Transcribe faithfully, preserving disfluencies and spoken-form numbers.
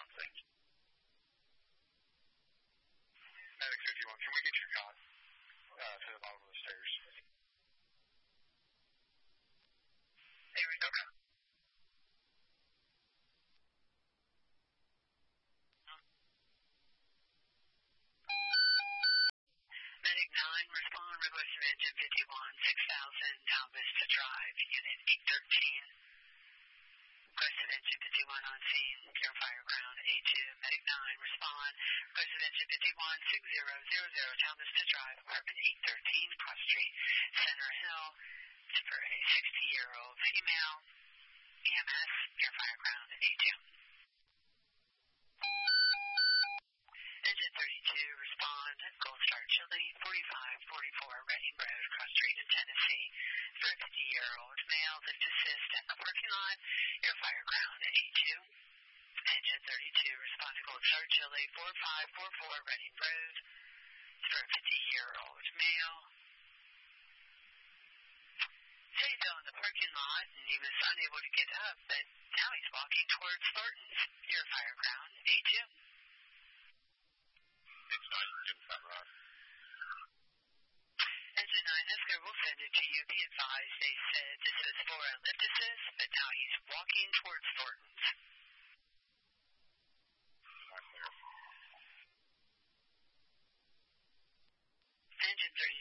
ground, thank you. Medic fifty-one, can we get your cot uh, to the bottom of the stairs? Hey, we okay. Medic nine, respond, request of engine fifty-one, six thousand, Down Vista Drive, unit eight thirteen. Request of engine fifty-one on scene, clear fire ground A two. Medic nine, respond, request of engine fifty-one, six thousand, Down Vista Drive, apartment eight thirteen, Cross Street, Center Hill, for a sixty-year-old female, E M S, clear fire ground A two. Engine thirty-two, respond, Gold Star Chili, forty-five forty-four Reading Road, Cross Street in Tennessee, for a fifty-year-old male, lift assist in the parking lot, air fire ground A two. Engine thirty-two, respond to Gold Star Chili, forty-five forty-four Reading Road, for a fifty-year-old male. So he fell in the parking lot and he was unable to get up, but now he's walking towards Thornton's, air fire ground A two. It's not good for that. Engine nine, Oscar will send it to you. Be advised, they said this was for a lift assist, but now he's walking towards Thornton's. Engine thirty.